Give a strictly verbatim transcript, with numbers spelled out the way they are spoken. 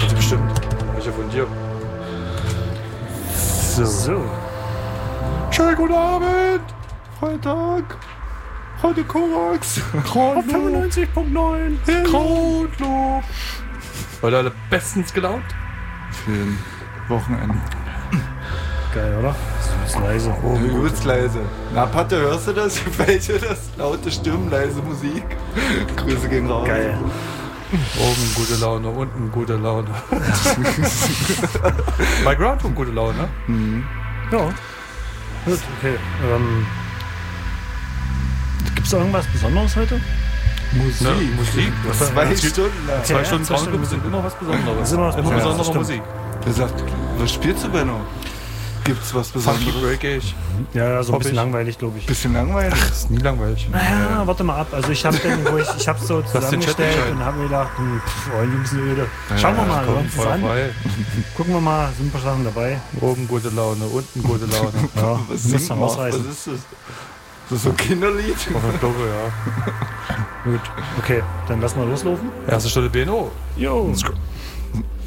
Kennst du bestimmt. Welcher von dir? So. So. Schönen guten Abend! Freitag! Heute Korax! fünfundneunzig Komma neun. Krautlob! Heute alle bestens gelaunt? Für ein Wochenende. Geil, oder? Das ist leise. Oh, übelst leise. Na, Patte, hörst du das? Gefällt dir das? Laute Stimmen, leise Musik. Grüße gehen raus. Geil. Oben gute Laune, unten gute Laune. Bei Groundhog gute Laune. Mhm. Ja. Gut, okay. Ähm, Gibt es irgendwas Besonderes heute? Musik. Ne, Musik. Das zwei Es gibt Stunden lang. Zwei Ja, Stunden zwei Soundclub Stunden sind immer was Besonderes. Ist immer was Besonderes, Immer das besondere stimmt. Musik. Der sagt, was spielst du, Benno? Gibt's was Funky Besonderes? Breakig. Ja, ja, so ein Hopp bisschen ich. langweilig, glaube ich. Bisschen langweilig. Das ist nie langweilig. Naja, warte mal ab. Also ich habe den, wo ich, ich habe so den Chat zusammengestellt entscheiden. und habe mir gedacht, hm, pff, oh, ein bisschen öde. Schauen wir mal, Komm, hören wir uns voll an. frei. Gucken wir mal, sind ein paar Sachen dabei. Oben gute Laune, unten gute Laune. Ja, Was müssen singt wir man? Was ausreißen. ist das? Das ist so ein Kinderlied? Auf der Glocke, ja. Gut, okay, dann lassen wir loslaufen. Erste Stunde B N O. Jo. Let's go.